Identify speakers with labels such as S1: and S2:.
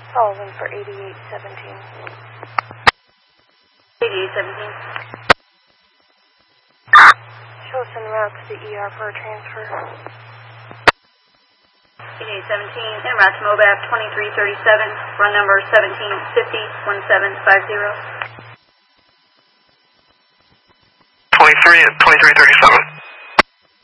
S1: Following for 8817.
S2: 8817.
S1: Show us en route to the ER for a transfer.
S2: 8817, en route to MOVAP 2337, run number 1750-1750.
S3: 23 at 2337.